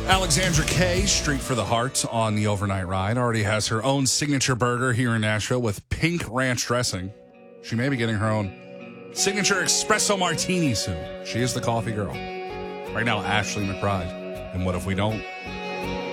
Alexandra Kay, Street for the Heart on the overnight ride, already has her own signature burger here in Nashville with pink ranch dressing. She may be getting her own signature espresso martini soon. She is the coffee girl. Right now, Ashley McBride. And what if we don't?